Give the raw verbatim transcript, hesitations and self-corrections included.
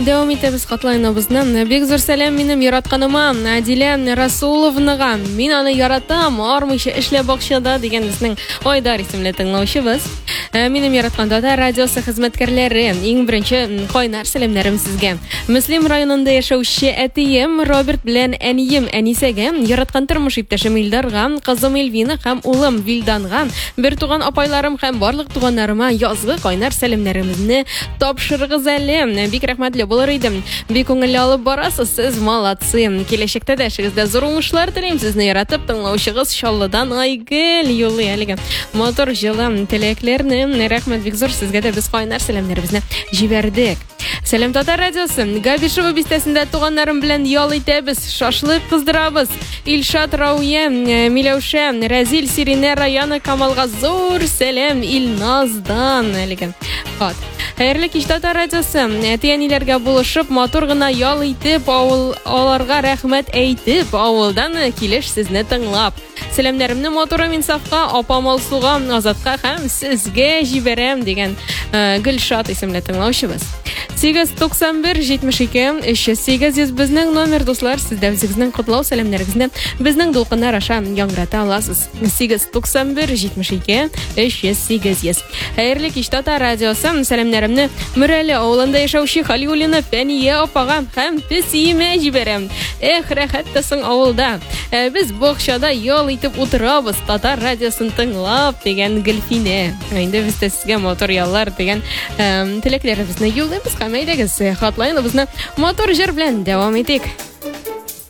Дәвам итәбез катлайныбызны. Бик зур сәлам минем яратканыма, Адилә Расуловнага. Мин аны яратам, армыйча эшләп бакчада дигән безнең Айдар исемле тыңлаучыбыз. Минем яратканда да радиосы хезмәткәрләре. Иң беренче кайнар сәламнарым сезгә. Мөслим районында яшәүче әтием Роберт белән әнием Әнисәгә, яраткан тормыш иптәшем Илдарга, кызым Эльвина һәм улым Вилданга, бер туган апайларым һәм барлык туганнарыма язгы кайнар сәламнарымызны тапшырыгыз әле. Бик рәхмәтле булыр идем. Бик күңелле алып барасыз, сез молодцы. Киләчәктә дә эшегездә зур уңышлар телим. Сезне яратып тыңлаучыгыз Чаллыдан Айгөл юлый әлегә. Мотор җылы теләкләрне рәхмәт бик зур, сезгә дә без кайнар сәламнарыбызны җибәрдек. Сәлам Татар радиосы. Габишева бистәсендә туганнарым белән ял итәбез, шашлык кыздырабыз. Илшат Рауя, Миләүшә, Разил Сирине районы Камалга зур сәлам Илназдан әлегә. Хат. Хәерле кич Татар радиосы. Әти-әниләргә булышып, матур гына ял итеп, авыл аларга рәхмәт әйтеп, авылдан килеш сезне тыңлап. Сәламнарымны матур Минсафка, апам Алсуга, Азатка һәм сезгә җибәрәм дигән Гөлшат исемле тыңлаучыбыз. сигез туксан бер җитмеш ике өч йөз сигез йөз безнең номер дуслар, сездә үзегезнең котлау сәламнарыгызны безнең дулкыннар аша яңгырата аласыз. сигез туксан бер җитмеш ике өч йөз сигез йөз. Хәерле кич Татар радиосы. Сәламнарымны Мөрәле авылында яшәүче Халиуллина Фәния апага һәм Песиемә җибәрәм. Эх, рәхәттәсең авылда. Без бакчада ял итеп утырабыз, Татар радиосын тыңлап дигән Гөлфинә. Инде без сезгә мотор яллар дигән теләкләребезне юллыйбыз. Әйдәгез, хатлайныбызны мотор җыр белән дәвам итик.